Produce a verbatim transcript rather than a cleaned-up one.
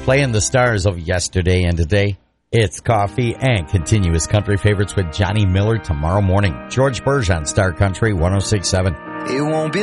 playing the stars of yesterday and today. It's coffee and continuous country favorites with Johnny Miller tomorrow morning. George Burge on Star Country one oh six point seven. It won't be